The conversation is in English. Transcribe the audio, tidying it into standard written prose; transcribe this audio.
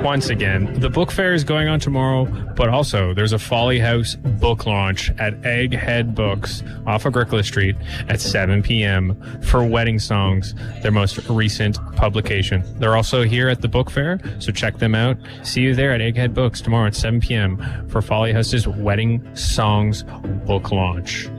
once again, the book fair is going on tomorrow, but also there's a Folly House book launch at Egghead Books off Agricola Street at 7 p.m. for Wedding Songs, their most recent publication. They're also here at the book fair, so check them out. See you there at Egghead Books tomorrow at 7 p.m. for Folly House's Wedding Songs book launch.